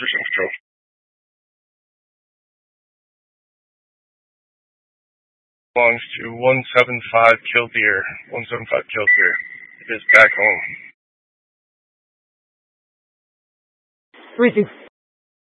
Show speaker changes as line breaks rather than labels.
Position control. Belongs to 175 Killdeer. 175 Killdeer. It is back home.
3-2.